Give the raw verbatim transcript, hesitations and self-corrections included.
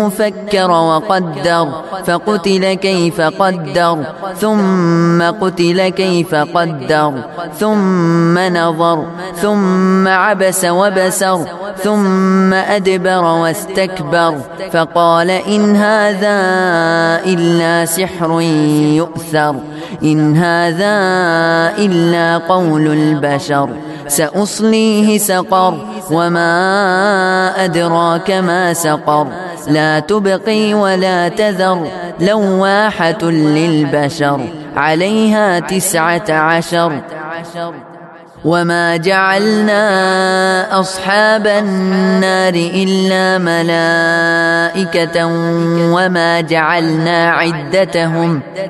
إنه فكر وقدر فقتل كيف قدر ثم قتل كيف قدر ثم نظر ثم عبس وبسر ثم أدبر واستكبر فقال إن هذا إلا سحر يؤثر إن هذا إلا قول البشر سأصليه سقر وما أدراك ما سقر لا تبقي ولا تذر لواحة للبشر عليها تسعة عشر وما جعلنا أصحاب النار إلا ملائكة وما جعلنا عدتهم